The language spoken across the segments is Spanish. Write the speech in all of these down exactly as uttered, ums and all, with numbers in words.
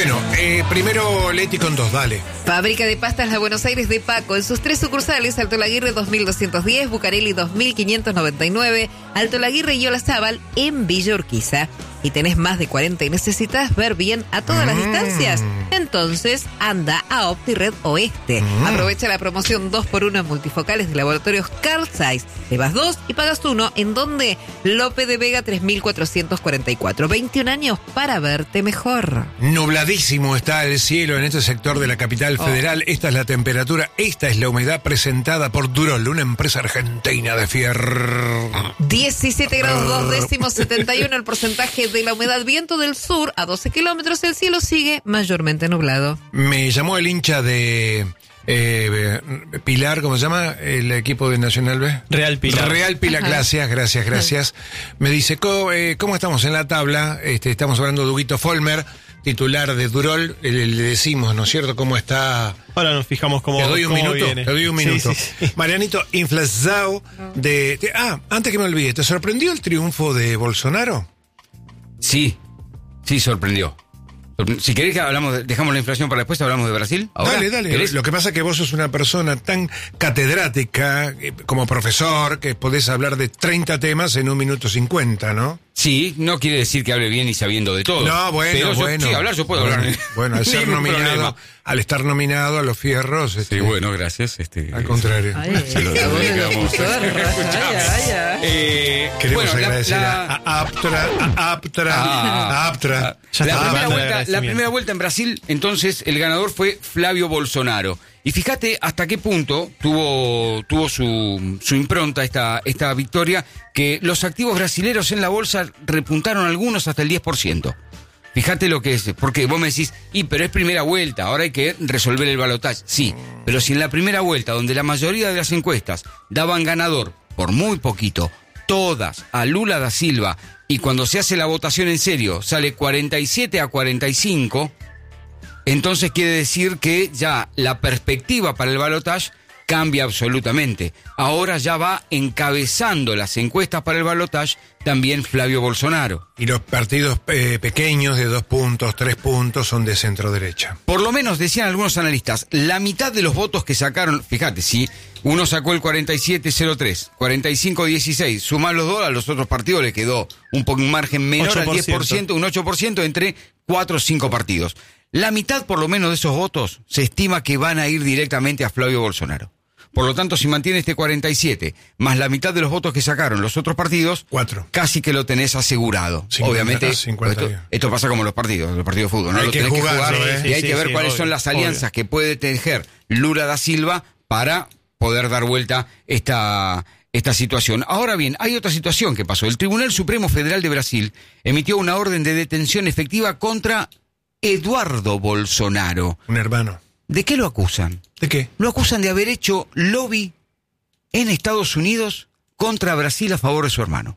Bueno, eh, primero Leti con dos, dale. Fábrica de pastas La Buenos Aires de Paco. En sus tres sucursales, Alto Laguirre dos mil doscientos diez, Bucareli dos mil quinientos noventa y nueve, Alto Laguirre y Olazábal en Villa Urquiza. Y tenés más de cuarenta y necesitas ver bien a todas las Mm. distancias. Entonces, anda a OptiRed Oeste. Mm. Aprovecha la promoción dos por uno en multifocales de laboratorios Carl Zeiss. Llevas dos y pagas uno. ¿En donde Lope de Vega tres mil cuatrocientos cuarenta y cuatro. veintiún años para verte mejor. Nubladísimo está el cielo en este sector de la capital federal. Esta es la temperatura, esta es la humedad presentada por Durol, una empresa argentina de fierro. diecisiete grados dos décimos, setenta y uno el porcentaje de la humedad. Viento del sur a doce kilómetros. El cielo sigue mayormente nublado. Me llamó el hincha de eh, Pilar, ¿cómo se llama? El equipo de Nacional B. Real Pilar. Real Pilar, gracias, gracias, gracias. Me dice, ¿cómo, eh, ¿cómo estamos en la tabla? Este, estamos hablando de Huguito Folmer, titular de Durol. Le, le decimos, ¿no es cierto?, cómo está. Ahora nos fijamos cómo, Te doy un cómo minuto, viene. te doy un minuto. Sí, sí, sí. Marianito, inflazado de, de... Ah, antes que me olvide, ¿te sorprendió el triunfo de Bolsonaro? Sí, sí, sorprendió. Si querés que hablamos de- dejamos la inflación para después, hablamos de Brasil. ¿Ahora? Dale, dale. ¿Querés? Lo que pasa es que vos sos una persona tan catedrática eh, como profesor que podés hablar de treinta temas en un minuto cincuenta, ¿no? Sí, no quiere decir que hable bien y sabiendo de todo. No, bueno, Pero yo- bueno. sí, hablar yo puedo bueno, hablar. Bueno, al ser Ningún nominado, problema. al estar nominado a los fierros, este, Sí, bueno, gracias. Este, al contrario. se lo dedicamos. Eh, Queremos bueno, la- agradecer la- a, a Aptra, a Aptra, Ah. a Aptra. Ya La está, primera, banda de vuelta, la agradecimiento. primera vuelta en Brasil, entonces, el ganador fue Flavio Bolsonaro. Y fíjate hasta qué punto tuvo, tuvo su, su impronta esta, esta victoria, que los activos brasileros en la bolsa repuntaron algunos hasta el diez por ciento. Fíjate lo que es, porque vos me decís, y pero es primera vuelta, ahora hay que resolver el balotaje. Sí, pero si en la primera vuelta, donde la mayoría de las encuestas daban ganador por muy poquito, todas a Lula da Silva, y cuando se hace la votación en serio sale cuarenta y siete a cuarenta y cinco, entonces quiere decir que ya la perspectiva para el balotaje cambia absolutamente. Ahora ya va encabezando las encuestas para el balotaje también Flavio Bolsonaro. Y los partidos eh, pequeños de dos puntos, tres puntos son de centro derecha. Por lo menos, decían algunos analistas, la mitad de los votos que sacaron, fíjate, si uno sacó el cuarenta y siete cero tres, cuarenta y cinco dieciséis, sumar los dos, a los otros partidos le quedó un poco un margen menor al diez por ciento, un ocho por ciento entre cuatro o cinco partidos. La mitad, por lo menos, de esos votos se estima que van a ir directamente a Flavio Bolsonaro. Por lo tanto, si mantiene este cuarenta y siete, más la mitad de los votos que sacaron los otros partidos, Cuatro. casi que lo tenés asegurado. cincuenta, Obviamente, cincuenta. esto, esto pasa como los partidos, los partidos de fútbol, ¿no? Hay Lo que tenés que jugarlo, jugar ¿eh? y Sí, hay sí, que ver sí, cuáles obvio, son las alianzas obvio. que puede tejer Lula da Silva para poder dar vuelta esta, esta situación. Ahora bien, hay otra situación que pasó. El Tribunal Supremo Federal de Brasil emitió una orden de detención efectiva contra Eduardo Bolsonaro. Un hermano. ¿De qué lo acusan? ¿De qué? Lo acusan de haber hecho lobby en Estados Unidos contra Brasil a favor de su hermano.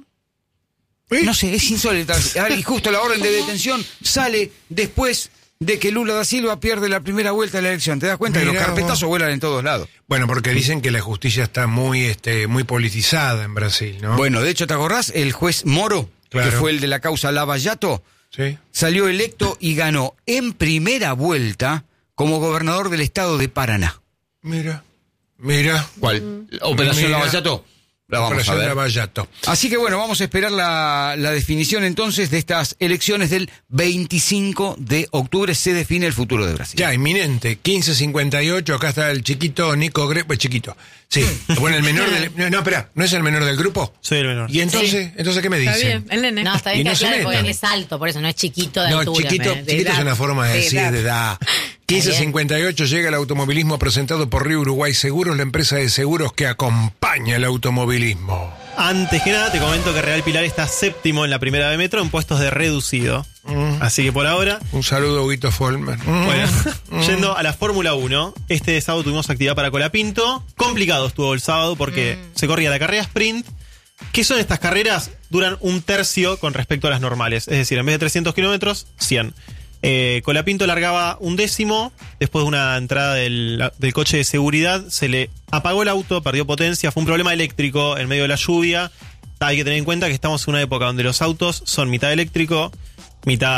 ¿Eh? No sé, es insólito. Y justo la orden de detención sale después de que Lula da Silva pierde la primera vuelta de la elección. ¿Te das cuenta? Mirá que los carpetazos vos. vuelan en todos lados. Bueno, porque dicen que la justicia está muy, este, muy politizada en Brasil, ¿no? Bueno, de hecho, ¿te acordás? El juez Moro, Claro. que fue el de la causa Lava Jato, Sí. salió electo y ganó en primera vuelta como gobernador del estado de Paraná. Mira, mira. ¿Cuál? ¿Operación Mira. Lava Jato? La vamos a Operación ver. Lavallato. Así que bueno, vamos a esperar la, la definición entonces de estas elecciones del veinticinco de octubre. Se define el futuro de Brasil. Ya, inminente, quince cincuenta y ocho, acá está el chiquito Nico Greco, pues chiquito. Sí, bueno, el menor del... No, no, espera, ¿no es el menor del grupo? Soy el menor. ¿Y entonces, entonces qué me Está dicen? bien, el nene. No, está Y bien no que se aclare metan. porque es alto, por eso no es chiquito de No, altura. chiquito, me- de chiquito es edad. una forma de De decir edad. de edad. quince cincuenta y ocho llega el automovilismo presentado por Río Uruguay Seguros, la empresa de seguros que acompaña el automovilismo. Antes que nada, te comento que Real Pilar está séptimo en la primera de metro en puestos de reducido. Así que por ahora, Un saludo a Huguito Folmer. bueno, yendo a la Fórmula uno, este sábado tuvimos actividad para Colapinto. Complicado estuvo el sábado porque se corría la carrera sprint. ¿Qué son estas carreras? Duran un tercio con respecto a las normales. Es decir, en vez de trescientos kilómetros, cien. Eh, Colapinto largaba un décimo. Después de una entrada del, del coche de seguridad, se le apagó el auto, perdió potencia. Fue un problema eléctrico en medio de la lluvia. Hay que tener en cuenta que estamos en una época donde los autos son mitad eléctrico, mitad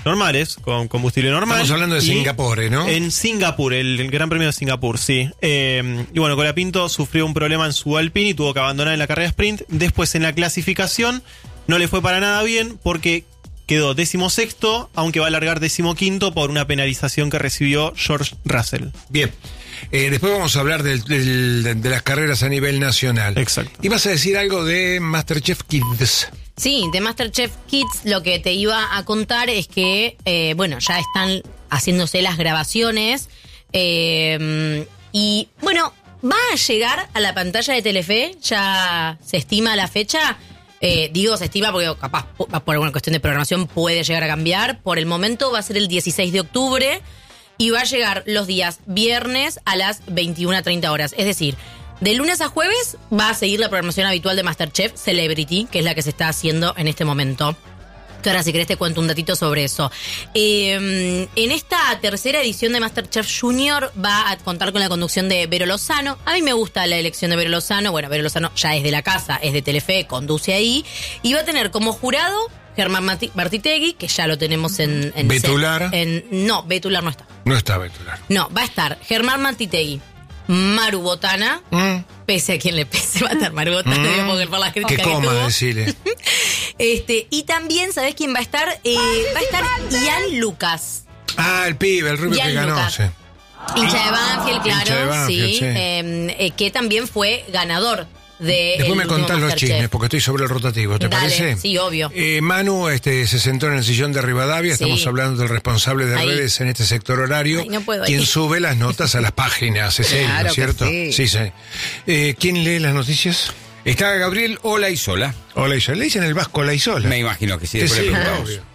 normales, con combustible normal. Estamos hablando de y Singapur, ¿no? En Singapur, el, el Gran Premio de Singapur, sí. Eh, y bueno, Colapinto sufrió un problema en su Alpine y tuvo que abandonar en la carrera sprint. Después en la clasificación no le fue para nada bien porque quedó decimosexto, aunque va a largar decimoquinto por una penalización que recibió George Russell. Bien. Eh, después vamos a hablar del, del, de, de las carreras a nivel nacional. Exacto. Y vas a decir algo de MasterChef Kids. Sí, de MasterChef Kids lo que te iba a contar es que, eh, bueno, ya están haciéndose las grabaciones eh, y, bueno, va a llegar a la pantalla de Telefe, ya se estima la fecha. Eh, digo, se estima porque capaz por alguna cuestión de programación puede llegar a cambiar. Por el momento va a ser el dieciséis de octubre y va a llegar los días viernes a las veintiuna treinta horas. Es decir, de lunes a jueves va a seguir la programación habitual de MasterChef Celebrity, que es la que se está haciendo en este momento. Que ahora si querés te cuento un datito sobre eso. Eh, en esta tercera edición de MasterChef Junior va a contar con la conducción de Vero Lozano. A mí me gusta la elección de Vero Lozano. Bueno, Vero Lozano ya es de la casa, es de Telefe, conduce ahí. Y va a tener como jurado Germán Martitegui, que ya lo tenemos en... en ¿Betular? En, no, Betular no está. No está Betular. No, va a estar Germán Martitegui, Maru Botana, mm. pese a quien le pese, va a estar Maru Botana, mm. digo, porque por las críticas que coma, que tuvo. decirle. Este, y también, ¿sabés quién va a estar? Eh, va a estar Ian Lucas. Ah, el pibe, el rubio Ian que ganó, Lucas. sí. Hincha de Banfield, claro, Hincha de Banfield, sí, sí. Eh, eh, que también fue ganador de Después el me contás los chismes, porque estoy sobre el rotativo, ¿te Dale, parece? sí, obvio. Eh, Manu este, se sentó en el sillón de Rivadavia, Sí. estamos hablando del responsable de Ahí. redes en este sector horario, Ay, no puedo quien ahí. sube las notas a las páginas, es él, ¿no Claro es que cierto? sí. sí, sí. Eh, ¿Quién lee las noticias? Está Gabriel Olaizola. Hola Isola, le dicen el vasco Hola Isola. Me imagino que sí, Que después sí, le preguntamos. obvio.